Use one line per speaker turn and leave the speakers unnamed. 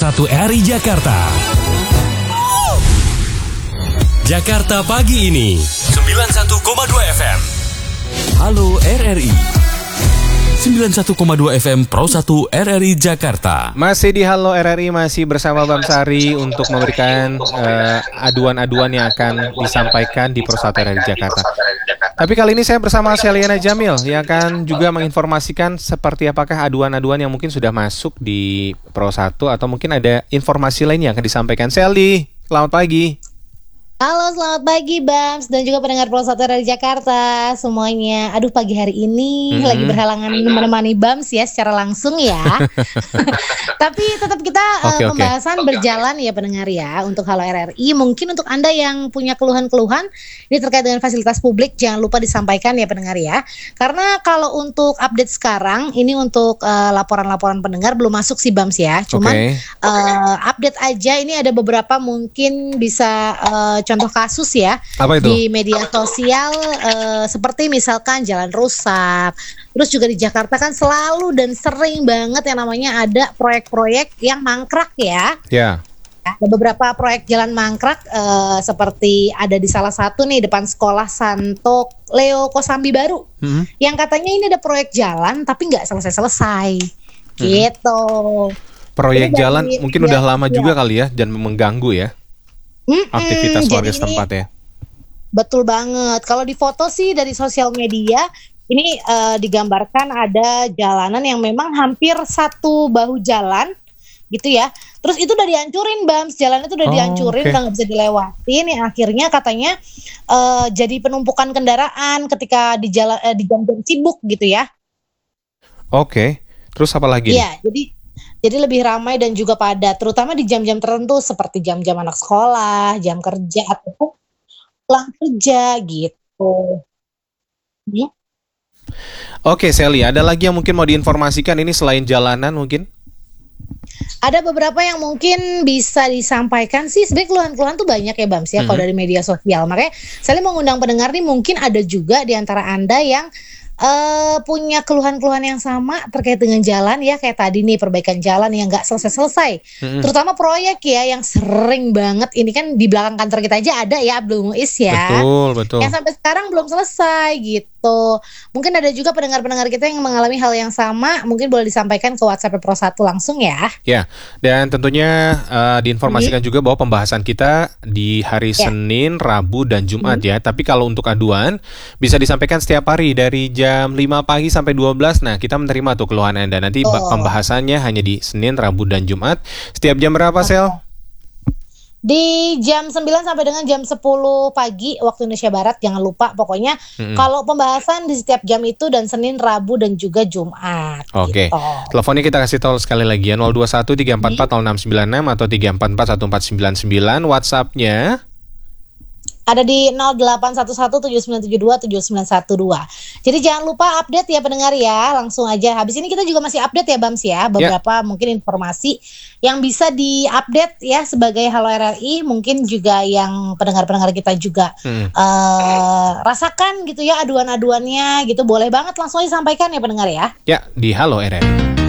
91 RRI Jakarta. Jakarta pagi ini 91,2 FM. Halo RRI 91,2 FM Pro 1 RRI Jakarta.
Masih di Halo RRI, masih bersama Bang Sari untuk memberikan aduan-aduan yang akan disampaikan di Pro 1 RRI Jakarta. Tapi kali ini saya bersama Seliana Jamil yang akan juga menginformasikan seperti apakah aduan-aduan yang mungkin sudah masuk di Pro 1 atau mungkin ada informasi lain yang akan disampaikan. Seli, selamat pagi.
Halo, selamat pagi Bams dan juga pendengar Pro 1 dari Jakarta semuanya. Aduh, pagi hari ini lagi berhalangan menemani Bams ya secara langsung ya. Tapi tetap kita pembahasan berjalan ya pendengar ya untuk Halo RRI. Mungkin untuk Anda yang punya keluhan-keluhan ini terkait dengan fasilitas publik jangan lupa disampaikan ya pendengar ya. Karena kalau untuk update sekarang ini untuk laporan-laporan pendengar belum masuk sih Bams ya. Cuman update aja, ini ada beberapa mungkin bisa contoh kasus ya di media sosial seperti misalkan jalan rusak. Terus juga di Jakarta kan selalu dan sering banget yang namanya ada proyek-proyek yang mangkrak ya. Ya. Ada beberapa proyek jalan mangkrak seperti ada di salah satu nih depan sekolah Santo Leo Kosambi Baru. Yang katanya ini ada proyek jalan tapi nggak selesai-selesai. Gitu.
Proyek jalan mungkin udah lama juga kali ya dan mengganggu ya. Aktivitas warga setempat ya.
Betul banget. Kalau di foto sih dari sosial media ini digambarkan ada jalanan yang memang hampir satu bahu jalan gitu ya. Terus itu udah dihancurin Bams, jalan itu udah dihancurin, udah nggak bisa dilewatin. Yang akhirnya katanya jadi penumpukan kendaraan ketika di jalan di jam-jam sibuk gitu ya.
Terus apa lagi?
Iya, jadi lebih ramai dan juga padat, terutama di jam-jam tertentu seperti jam-jam anak sekolah, jam kerja atau pulang kerja gitu.
Seli, ada lagi yang mungkin mau diinformasikan ini selain jalanan mungkin?
Ada beberapa yang mungkin bisa disampaikan sih. Sebenarnya keluhan-keluhan tuh banyak ya Bams ya kalau dari media sosial. Makanya saya mau ngundang pendengar nih, mungkin ada juga di antara Anda yang punya keluhan-keluhan yang sama terkait dengan jalan ya, kayak tadi nih perbaikan jalan yang nggak selesai-selesai, terutama proyek ya yang sering banget. Ini kan di belakang kantor kita aja ada ya Abdul Muiz ya, betul. Yang sampai sekarang belum selesai gitu. Mungkin ada juga pendengar-pendengar kita yang mengalami hal yang sama, mungkin boleh disampaikan ke WhatsApp Pro 1 langsung ya. Ya,
dan tentunya diinformasikan juga bahwa pembahasan kita di hari Senin, Rabu, dan Jumat ya. Tapi kalau untuk aduan bisa disampaikan setiap hari dari jam 5 pagi sampai 12. Nah, kita menerima tuh keluhan Anda. Nanti pembahasannya hanya di Senin, Rabu, dan Jumat. Setiap jam berapa, Sel?
Di jam 9 sampai dengan jam 10 pagi waktu Indonesia Barat. Jangan lupa pokoknya kalau pembahasan di setiap jam itu, dan Senin, Rabu, dan juga Jumat.
Gitu. Teleponnya kita kasih tahu sekali lagi ya, 021 344 0696 atau 344 1499. WhatsApp-nya
ada di 081179727912. Jadi jangan lupa update ya pendengar ya. Langsung aja. Habis ini kita juga masih update ya Bams ya. Beberapa mungkin informasi yang bisa diupdate ya sebagai Halo RRI. Mungkin juga yang pendengar-pendengar kita juga rasakan gitu ya aduan-aduannya gitu. Boleh banget langsung disampaikan ya pendengar ya.
Ya, di Halo RRI.